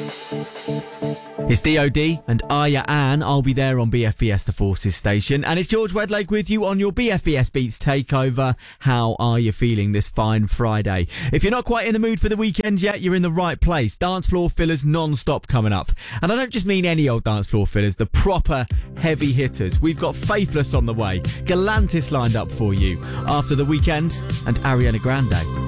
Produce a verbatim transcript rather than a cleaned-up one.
It's D O D and Aya Ann. I'll be there on B F B S The Forces station. And it's George Wedlake with you on your B F B S Beats Takeover. How are you feeling this fine Friday? If you're not quite in the mood for the weekend yet, you're in the right place. Dance floor fillers non-stop coming up. And I don't just mean any old dance floor fillers, the proper heavy hitters. We've got Faithless on the way, Galantis lined up for you after The Weeknd and Ariana Grande.